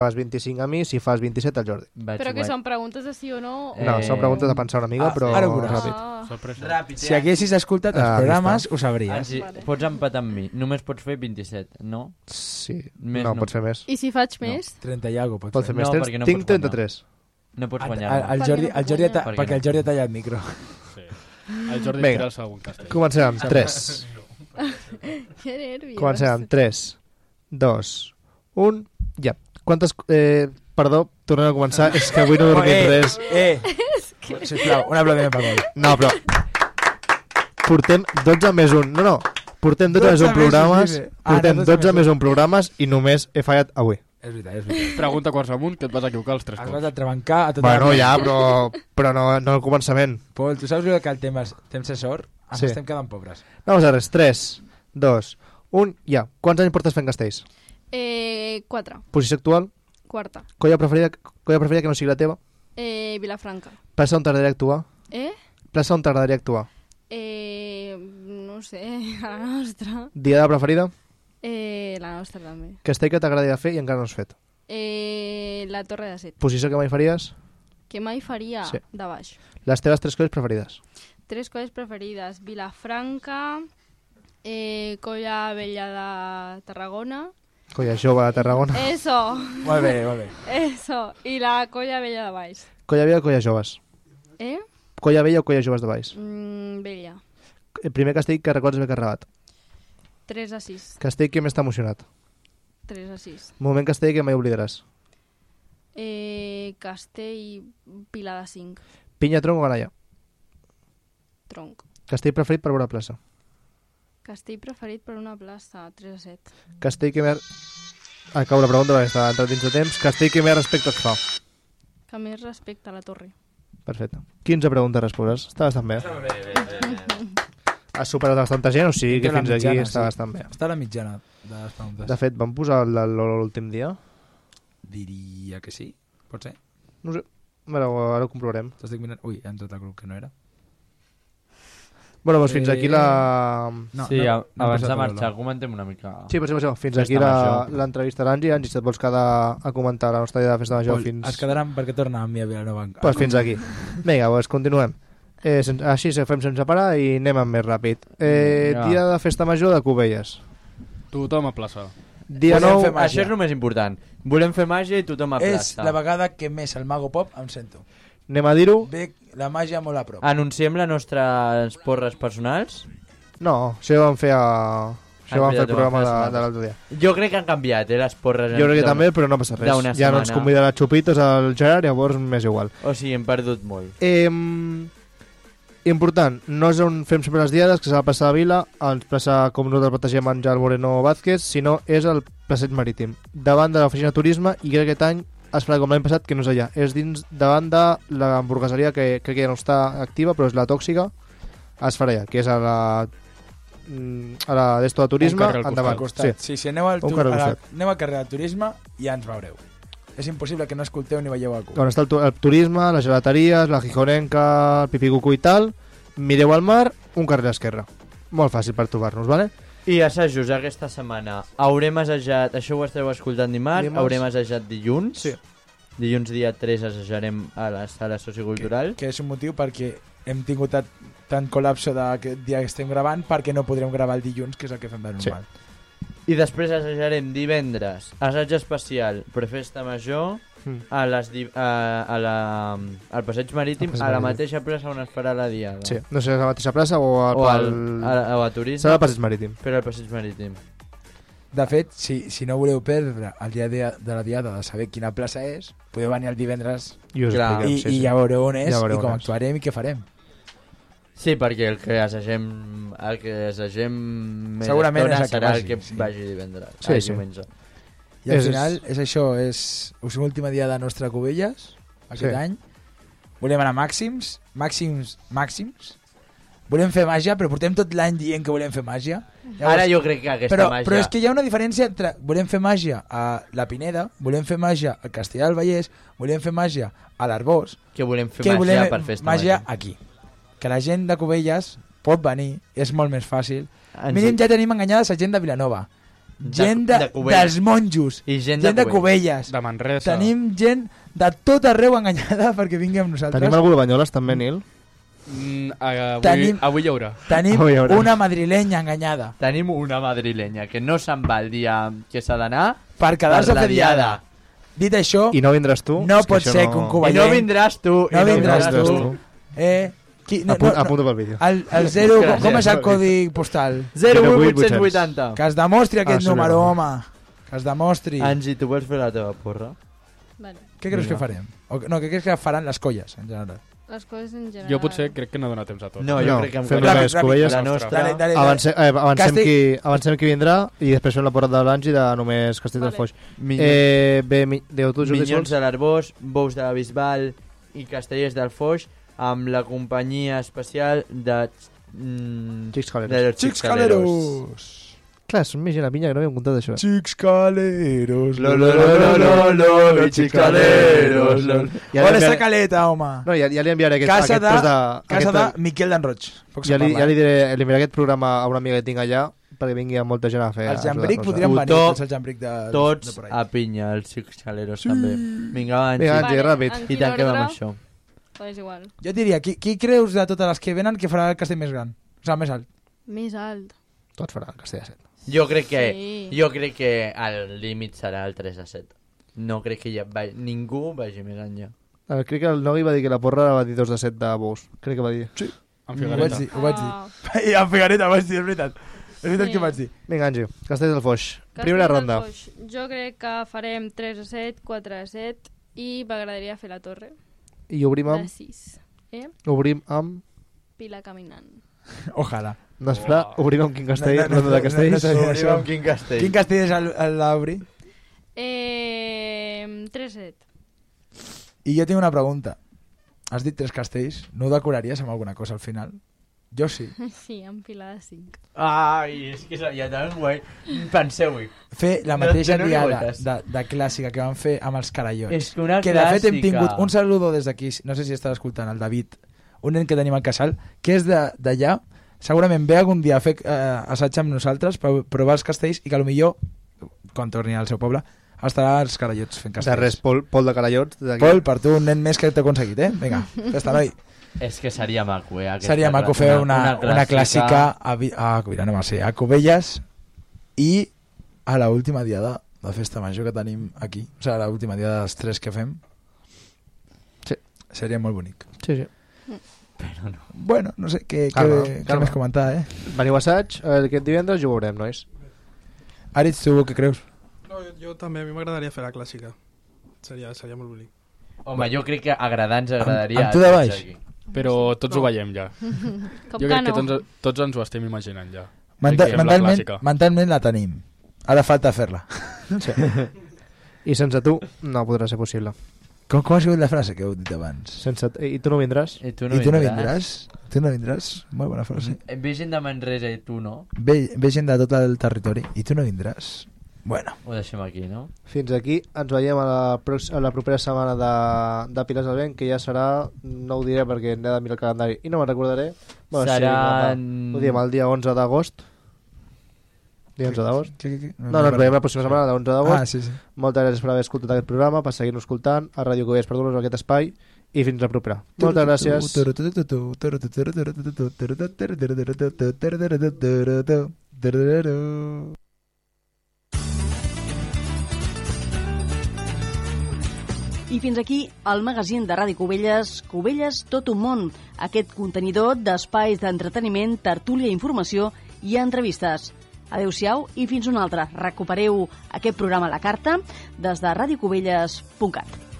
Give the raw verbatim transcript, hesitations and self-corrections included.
fas vint-i-cinc a mi, si fas vint-i-set al Jordi. Vaig Però que guany. són preguntes de sí o no? No, Eh, són preguntes de pensar una mica, ah, però ara ho veuràs. ràpid. Ah. Sorpresa. Ràpid, Si haguessis escoltat els Ah, programes, aquí ho sabries. Sí, Vale. pots empatar amb mi. Només pots fer vint-i-set, no? Sí, Més no, no. pots fer més. I si faig més? trenta i alguna cosa Pots fer No, més. Tens, perquè no tinc pots trenta-tres. No pots El, guanyar-me. el Per Jordi, què no el Jordi puc ta, guanyar? perquè el Jordi ha tallat micro. Sí. El Jordi Vinga. tira el segon castell. Comencem amb tres. Que nervios. Comencem amb tres, dos, un, ja. Quantes... Eh, perdó, tornem a començar. És que avui no he dormit eh, res. Eh, sisplau, un aplaudiment per Pol. No, però... Portem dotze més un. No, no. Portem dotze més un dotze programes. mesos, dime. Ah, Portem no, dotze dotze més més un programes i només he fallat avui. És veritat, és veritat. Pregunta quarts amunt, que et vas equivocar els tres Has cops. de trebancar a tota Bueno, la... ja, però, però no, no al començament. Pol, tu saps que el temps, temps és or? Ens Sí. estem quedant pobres. Vamos a res. tres, dos, un, ja. Quants anys portes fent castells? Eh, quatre. Posició actual? Quarta. Colla preferida, colla preferida que no sigui la teva? Eh, Vilafranca. Plaça on t'agradaria actuar? Eh? Plaça on t'agradaria actuar? Eh, no sé, a la nostra. Diada preferida? Eh, la nostra també. Castell que t'agradaria fer i encara no has fet? Eh, la Torre de Set. Posició que mai faries? Què mai faria? Sí. De baix. Les teves tres colles preferides? Tres coses preferides. Vilafranca, eh, Colla Vella de Tarragona. Colla jove de Tarragona. Eso, Molt bé, molt bé. eso. I la Colla Vella de baix. Colla vella o colla joves? Eh? Colla vella o colla joves de baix? Mm, Vella. El primer castell que recordes haver carregat? tres a sis. Castell que més t'ha emocionat? tres a sis. Moment castell que mai oblidaràs? Eh, Castell Pilar de cinc. Pinya, tronc o canalla? Tronc. Castell preferit per veure plaça? Castell preferit per una plaça. tres a set. Castell que més... Acabo la pregunta perquè està entrant dins de temps. Castell que més respecte et fa? Que més respecte a la torre. Perfecte. quinze preguntes respostes. Està bastant bé. Has superat bastanta gent, o sigui que Té la fins aquí mitjana, està sí. bastant bé. Està a la mitjana de les preguntes. De fet, vam posar el de l'últim dia? Diria que sí. Pot ser? No sé. Ara, ara ho comprovarem. T'estic mirant... Ui, ha entrat el grup que no era. Bueno, doncs fins Eh, aquí la... No, sí, no, a- no hem abans posat de el marxar, reloj. comentem una mica. Sí, per això, fins Festa aquí la- Major. l'entrevista a l'Angi. Angi, si et vols quedar a comentar la nostra idea de Festa Major Pol, fins... Es quedaran perquè torna amb mi a Vilanova. Pues fins aquí. Vinga, doncs continuem. Eh, sen així se fem sense parar i anem amb més ràpid. Eh, Ja. dia de Festa Major de Cubelles. Tothom a plaça. Dia Volem nou... fer màgia. Això és el més important. Volem fer màgia i tothom a És plaça. la vegada que més el Mago Pop em sento. Anem a dir-ho? Ve la màgia molt a prop. Anunciem les nostres porres personals. No, això ho vam fer a... Això ho vam fer al veritat, ho vam programa fer de, la de setmana l'altre dia. Jo crec que han canviat, eh, les porres. Jo crec que d'una- també, però no passa res. d'una Ja no ens setmana. convidarà xupitos al Gerard, llavors m'és igual. O sigui, hem perdut molt. Eh, important, no és on fem sempre les diades, que s'ha de passar a Vila, ens plaça com nosaltres bategem en Jan Moreno Vázquez, sinó és el Passeig Marítim, davant de l'oficina de turisme, i crec que aquest any es farà com l'any passat, que no és allà, és dins davant de l'hamburgueseria, que crec que ja no està activa, però és la Tòxica, es farà allà, que és a la mm, a la d'esto de turisme, carrer al endavant. Al costat. Sí, si aneu al, Un tu, carrer a al la, costat. aneu al carrer del turisme ja ens veureu. És impossible que no escolteu ni veieu algú. On està el, tu el turisme, les gelateries, la Gijonenca, el Pipicucu i tal, mireu al mar, un carrer a l'esquerra. Molt fàcil per trobar-nos, vale? I assajos aquesta setmana. Haurem assajat, això ho esteu escoltant dimarts, Dimarts. haurem assajat dilluns. Sí. Dilluns dia tres assajarem a la sala sociocultural. Que és un motiu perquè hem tingut tant, tant col·lapse d'aquest dia que estem gravant perquè no podrem gravar el dilluns, que és el que fem de normal. I després assajarem divendres, assaig especial, prefesta major, Mm. a les di a, a la, al passeig marítim, Al passeig a la marítim. mateixa plaça on es farà la diada. Sí, no sé si és a la mateixa plaça o al... O, al, al... a, o a turisme, Serà al Passeig Marítim. però al passeig marítim. De fet, si, si no voleu perdre el dia de, de la diada de saber quina plaça és, podeu venir el divendres I us Clar. expliquem, i, sí, i sí. ja veureu on és Ja veureu i com on és. actuarem i què farem. Sí, perquè el que assagem, el que assagem més Segurament estona és el que serà vagi, el que sí. vagi divendres. Sí, ai, sí. diumenge. I al És- final és això, és l'última dia de la nostra Cubelles aquest Sí. any. Volem anar màxims, màxims, màxims. Volem fer màgia, però portem tot l'any dient que volem fer màgia. Ara jo crec que aquesta però, màgia... però és que hi ha una diferència entre volem fer màgia a la Pineda, volem fer màgia a Castellà del Vallès, volem fer màgia a l'Arbós, que volem fer que màgia volem per festa màgia major. aquí. Que la gent de Cubelles pot venir, és molt més fàcil. Ens- Mínim ja tenim enganyada la gent de Vilanova. gent de, de Cubelles. dels monjos, I gent, gent de de Cubelles. De Manresa. Tenim gent de tot arreu enganyada perquè vingui amb nosaltres. Tenim algú de Banyoles també, Nil? Mm, avui, Tenim- avui hi haurà. Tenim Avui hi haurà. una madrilenya enganyada Tenim una madrilenya que no se'n va el dia que s'ha d'anar per quedar-se per la a fer diada. Dit això, I no vindràs tu? no És que pot això ser no... que un I covellenc... no vindràs tu. i No vindràs vindràs tu. tu. Eh, qui, no, Apunt, no, no, apunto pel vídeo. el, el zero, Gràcies. com és el codi postal? zero vuit vuit vuit vuitanta. Que es demostri aquest Ah, sí, número, no. home. Que es demostri. Angie, tu vols fer la teva porra? Vale. Què creus Vinga. que farem? O, no, què creus que faran les colles, en general? Les coses en general... Jo potser crec que no dona temps a tot. No, jo No, crec que em fem quedaré- només Ràpid, Cubelles. La nostra... Dale, dale, dale. Avancem, eh, avancem, Castell- qui, avancem qui vindrà i després fem la porta de l'Angi de només Castell Vale. del Foix. Minyons, Eh, bé, mi, Déu, tu, Jordi, Minyons sols? de l'Arbós, Bous de la Bisbal i Castellers del Foix amb la companyia especial de... Mm, Xics Caleros. de los Xics Caleros. Clar, són més gent a pinya que no havíem comptat això. Xics Caleros. Lo, lo, lo, lo, lo, lo, lo, Xics Caleros, lo. Ja Hola, li esa enviaré, caleta, home. no, ja, ja li enviaré aquest, Casa aquest de- post de... Casa de aquest, Miquel d'Enroig. Poc ja, se'n li, parla, ja li eh? diré, li enviaré aquest programa a una amiga que tinc allà perquè vingui amb molta gent a fer... Els a Jambric ajudar-nos. podrien venir, Tot- tots els Jambric de, de Tots por ahí. a pinya, els Xics Caleros també. Vinga, va, Vinga, Angie. Angie, ràpid. en I quin tanquem amb ordre? això. Però és igual. Jo et diria, qui, qui creus de totes les que venen que farà el castell més gran? O sigui, més alt. Més alt. Tots faran Castell de set. Jo crec que Sí. jo crec que el límit serà el tres a set. No crec que ja va... ningú vagi més enllà. A veure, crec que el Nogui va dir que la porra va dir dos de set de Bous. Crec que va dir. Sí. Amb Ho vaig Figuereta. dir, ho vaig dir. Ah, I amb Figuereta ho vaig dir, és veritat. És veritat Sí. que ho vaig dir. Vinga, Angie, Castell del Foix. Castell Primera del ronda. Foix. Jo crec que farem tres a set, quatre a set i m'agradaria fer la torre I obrim de amb... sis. Eh? Obrim amb... Pila caminant. Ojalà. No, espera, obrim amb quin castell? No, no, no, Ronda de no, castells? no, no, no, no. Amb quin castell? Quin castell és el, el l'Auri? Eh, tres a set. I jo tinc una pregunta. Has dit tres castells, no ho decoraries amb alguna cosa al final? Jo sí. Sí, amb pila de cinc. Ai, és que seria tan guai. Penseu-hi. Fer la No, mateixa no n'hi diada voltes. de, de clàssica que vam fer amb els carallots. És que una que de fet hem clàssica. tingut un saludo des d'aquí, no sé si estàs escoltant, el David, un nen que tenim al casal, que és de- d'allà, segurament ve algun dia a fer eh, assaig amb nosaltres per provar els castells i que potser, quan torni al seu poble, estarà als carallots fent De castells. res, Pol, Pol de Carallots. des d'aquí. Pol, per tu un nen més que t'he aconseguit, eh? Vinga, festa, noi. És que seria maco, eh? aquesta Seria maco clà- fer una, una clàssica a, Vi- a, mira, anem a, ser, a Cubelles i a la última diada de festa major que tenim aquí, o sigui, a l'última diada dels tres que fem. Sí. Seria molt bonic. Sí, sí. Però no. Bueno, no sé, què, Calma, què, què calma. més comentar, eh? Veniu a assaig, eh, aquest divendres i ho veurem, nois. Aritz, tu què creus? No, jo, jo també, a mi m'agradaria fer la clàssica. Seria, seria molt bonic. Home, jo crec que agradar ens agradaria. amb tu de a tots baix? aquí. Però tots ho veiem ja. Com Jo que crec que no? tots, tots ens ho estem imaginant ja. Menta, Sí, és la mentalment, clàssica. mentalment la tenim. Ara falta fer-la. Sí. I sense tu no podrà ser possible. Com, com ha sigut la frase que heu dit abans? Sense... I tu no vindràs? I tu I tu no vindràs? Tu no vindràs? Molt bona frase. Eh, Ve gent de Manresa i tu no? Ve, ve gent de tot el territori i tu no vindràs? Bueno. Ho deixem aquí, no? Fins aquí, ens veiem a la, prox- a la propera setmana de, de Piles del Vent, que ja serà, no ho diré perquè n'he de mirar el calendari i no me'n recordaré. Seran- Sí, ho diem el dia onze d'agost. Dia onze d'agost. Què, què, què? No, no, ens veiem la pròxima setmana, l'onze d'agost. Ah, sí, sí. Moltes gràcies per haver escoltat aquest programa, per seguir-nos escoltant, a Ràdio Covelles per donar-nos aquest espai i fins la propera. Moltes gràcies. I fins aquí el magazín de Ràdio Cubelles, Cubelles Tot un món, aquest contenidor d'espais d'entreteniment, tertúlia, informació i entrevistes. Adéu-siau i fins un altre. Recupereu aquest programa a la carta des de radiocubelles punt cat.